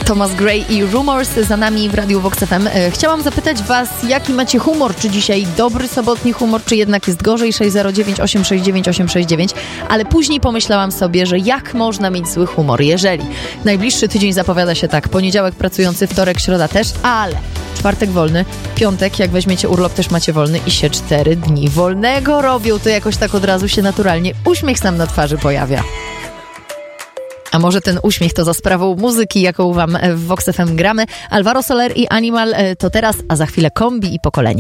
Thomas Gray i Rumors za nami w Radiu Vox FM. Chciałam zapytać was, jaki macie humor? Czy dzisiaj dobry sobotni humor, czy jednak jest gorzej? 609 869 869. Ale później pomyślałam sobie, że jak można mieć zły humor, jeżeli najbliższy tydzień zapowiada się tak: poniedziałek pracujący, wtorek, środa też, ale czwartek wolny, piątek, jak weźmiecie urlop, też macie wolny i się 4 dni wolnego robią, to jakoś tak od razu się naturalnie uśmiech nam na twarzy pojawia. A może ten uśmiech to za sprawą muzyki, jaką wam w Vox FM gramy. Alvaro Soler i Animal to teraz, a za chwilę Kombi i Pokolenie.